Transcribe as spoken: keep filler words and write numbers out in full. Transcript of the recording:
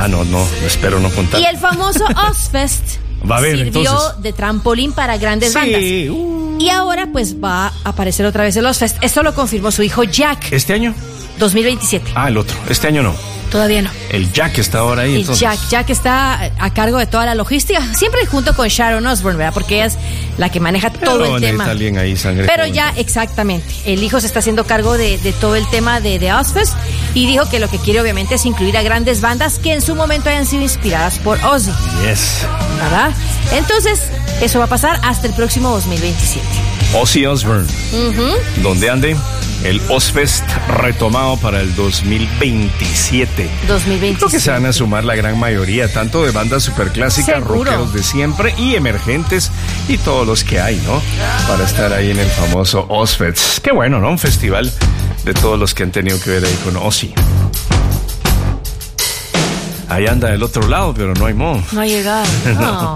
Ah, no, no, espero no contar. Y el famoso Ozzfest va a haber, sirvió entonces de trampolín para grandes sí. bandas. Uh. Y ahora pues va a aparecer otra vez el Ozzfest. Esto lo confirmó su hijo Jack. ¿Este año? dos mil veintisiete. Ah, el otro. Este año no. Todavía no. El Jack está ahora ahí, El entonces. Jack, Jack está a cargo de toda la logística, siempre junto con Sharon Osbourne, ¿verdad? Porque ella es la que maneja todo Pero el tema. necesita alguien ahí, sangre Pero joven. ya, exactamente, el hijo se está haciendo cargo de, de todo el tema de, de Ozzfest y dijo que lo que quiere obviamente es incluir a grandes bandas que en su momento hayan sido inspiradas por Ozzy. Yes. ¿Verdad? Entonces, eso va a pasar hasta el próximo dos mil veintisiete. Ozzy Osbourne. Uh-huh. ¿Dónde ande? El Ozzfest retomado para el dos mil veintisiete. dos mil veintisiete. Creo que se van a sumar la gran mayoría, tanto de bandas superclásicas, Seguro. rockeros de siempre y emergentes y todos los que hay, ¿no? Para estar ahí en el famoso Ozzfest. Qué bueno, ¿no? Un festival de todos los que han tenido que ver ahí con Ozzy. Ahí anda del otro lado, pero no hay modo. No ha llegado. No.